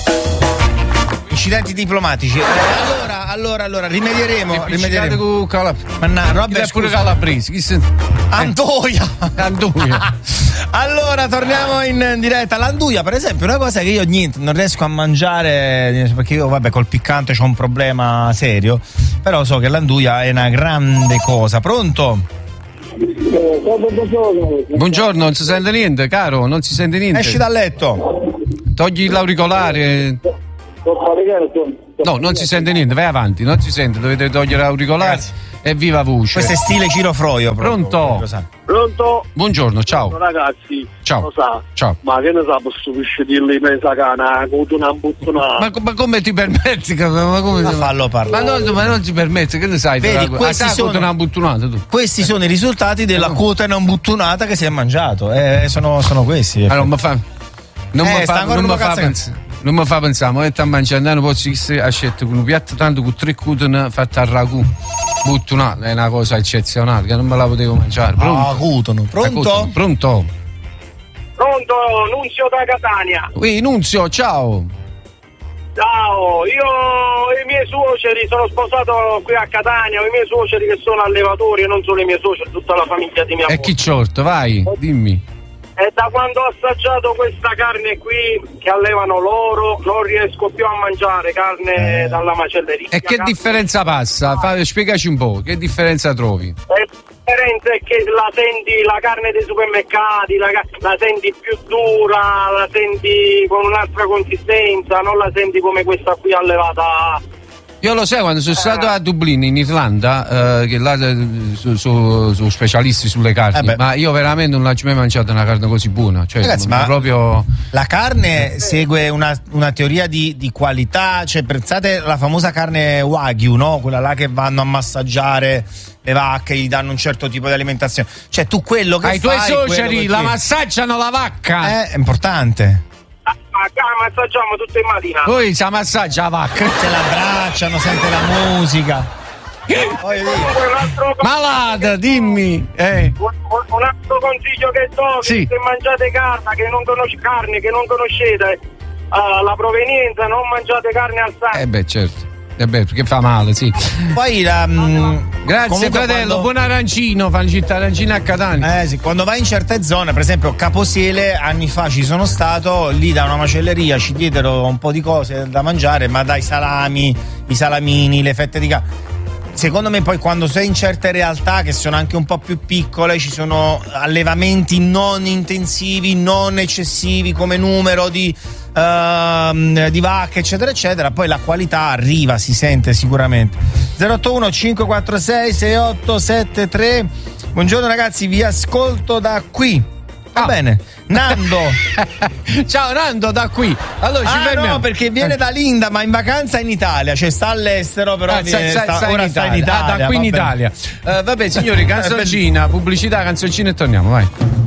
Incidenti diplomatici. Allora rimedieremo. Con Robert, pure calabrese. Anduia. Allora torniamo in diretta. L'anduia, per esempio, è una cosa che io non riesco a mangiare perché io col piccante c'ho un problema serio. Però so che l'anduia è una grande cosa. Pronto? Buongiorno, non si sente niente, caro, non si sente niente. Esci dal letto. Togli l'auricolare. No, non si sente niente, vai avanti, non si sente, dovete togliere l'auricolare. Grazie. E viva voce. Questo è stile Ciro Froio. Pronto? Buongiorno, ciao. Ragazzi, ciao. Lo sa? Ciao. Ma che ne sa, posso pisciarli in mezza cana con una buttonata? Ma come ti permetti? Ma come fallo parlare. Ma non ti permetti, che ne sai? Vedi, questi sono una buttonata, tu. Questi sono i risultati della quota non buttonata che si è mangiato. Sono questi. Non mi fa pensare, ma a mangiare non posso a scelta con un piatto tanto con 3 cutone fatte al ragù. Buttonata è una cosa eccezionale che non me la potevo mangiare. Pronto? Pronto, Nunzio da Catania. Nunzio, ciao. Ciao, io e i miei suoceri sono sposato qui a Catania, i miei suoceri che sono allevatori e non solo i miei suoceri, tutta la famiglia di mia moglie. E chi ciorto, vai, dimmi. E da quando ho assaggiato questa carne qui che allevano loro non riesco più a mangiare carne dalla macelleria. E che differenza passa? Spiegaci un po', che differenza trovi? La differenza è che la senti, la carne dei supermercati, la senti più dura, la senti con un'altra consistenza, non la senti come questa qui allevata. Io lo sai, quando sono stato a Dublino, in Irlanda, che là sono specialisti sulle carni, ma io veramente non l'ho mai mangiato una carne così buona. Cioè, ragazzi, ma proprio... la carne segue una teoria di qualità, cioè pensate alla famosa carne Wagyu, no? Quella là che vanno a massaggiare le vacche, gli danno un certo tipo di alimentazione. Cioè tu quello che ai fai... tuoi suoceri la massaggiano la vacca! È importante. Massaggiamo tutto in mattina. Poi si massaggia la vacca. Se l'abbracciano, sente la musica. Malata, dimmi. Un altro consiglio che do, che se mangiate carne che non conoscete la provenienza, non mangiate carne al sangue. Certo. Perché fa male, sì. Poi grazie fratello, buon arancino, fancetta arancina a Catania. Sì, quando vai in certe zone, per esempio Caposele, anni fa ci sono stato, lì da una macelleria ci diedero un po' di cose da mangiare, ma dai salami, i salamini, le fette di carne. Secondo me poi quando sei in certe realtà che sono anche un po' più piccole, ci sono allevamenti non intensivi, non eccessivi come numero di vacche eccetera eccetera, poi la qualità arriva, si sente sicuramente. 081 546 6873. Buongiorno ragazzi, vi ascolto da qui. Va bene, Nando. Ciao Nando, da qui. Allora ci fermiamo. No, perché viene da Linda, ma in vacanza in Italia, cioè sta all'estero, però ora sta in Italia. Da qui in Italia. Vabbè signori, canzoncina, pubblicità, canzoncina e torniamo, vai.